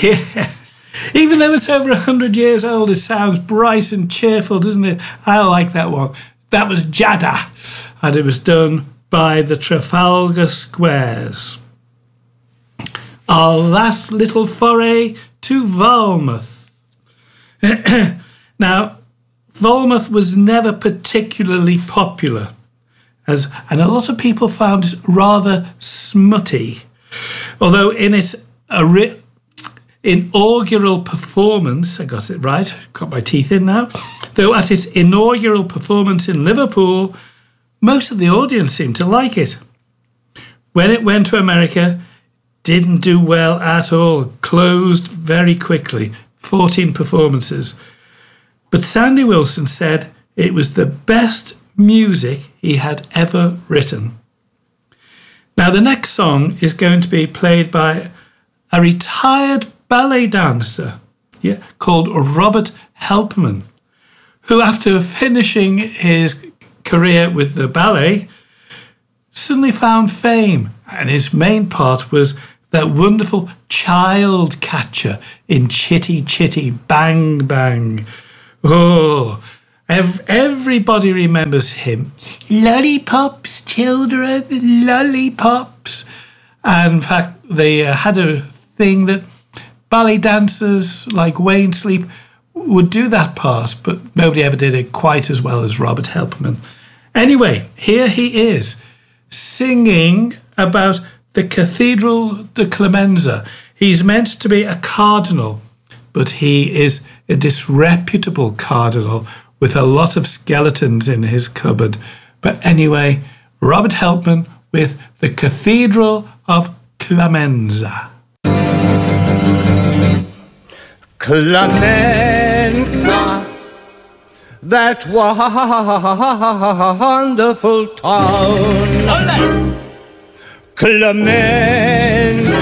Yeah. Even though it's over 100 years old, it sounds bright and cheerful, doesn't it? I like that one. That was Jada, and it was done by the Trafalgar Squares. Our last little foray to Falmouth. Now, Falmouth was never particularly popular, and a lot of people found it rather smutty. Although in its inaugural performance, I got it right, got my teeth in now, though at its inaugural performance in Liverpool, most of the audience seemed to like it. When it went to America, didn't do well at all, closed very quickly, 14 performances. But Sandy Wilson said it was the best music he had ever written. Now, the next song is going to be played by a retired ballet dancer called Robert Helpman, who, after finishing his career with the ballet, suddenly found fame. And his main part was that wonderful child catcher in Chitty Chitty Bang Bang. Oh, everybody remembers him. Lollipops, children, lollipops. And in fact, they had a thing that ballet dancers like Wayne Sleep would do that part, but nobody ever did it quite as well as Robert Helpman. Anyway, here he is, singing about the Cathedral de Clemenza. He's meant to be a cardinal, but he is a disreputable cardinal with a lot of skeletons in his cupboard. But anyway, Robert Helpman with the Cathedral of Clemenza. Clemenza, that wonderful town. Clemenza,